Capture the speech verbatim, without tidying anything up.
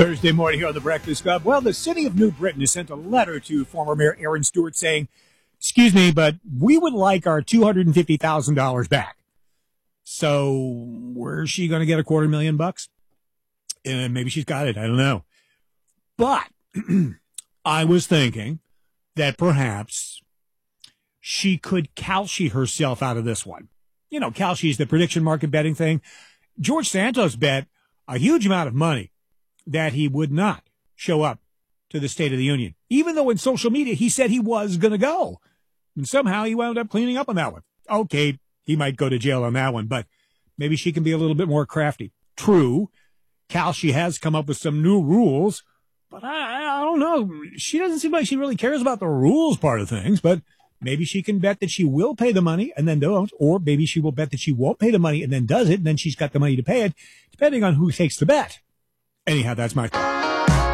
Thursday morning here on the Breakfast Club. Well, the city of New Britain has sent a letter to former Mayor Aaron Stewart saying, excuse me, but we would like our two hundred fifty thousand dollars back. So where's she going to get a quarter million bucks? And maybe she's got it. I don't know. But I was thinking that perhaps she could Kalshi herself out of this one. You know, Kalshi's the prediction market betting thing. George Santos bet a huge amount of money that he would not show up to the State of the Union, even though in social media he said he was going to go. And somehow he wound up cleaning up on that one. Okay, he might go to jail on that one, but maybe she can be a little bit more crafty. True, Kalshi has come up with some new rules, but I, I don't know. She doesn't seem like she really cares about the rules part of things, but maybe she can bet that she will pay the money and then don't, or maybe she will bet that she won't pay the money and then does it, and then she's got the money to pay it, depending on who takes the bet. Anyhow, that's my...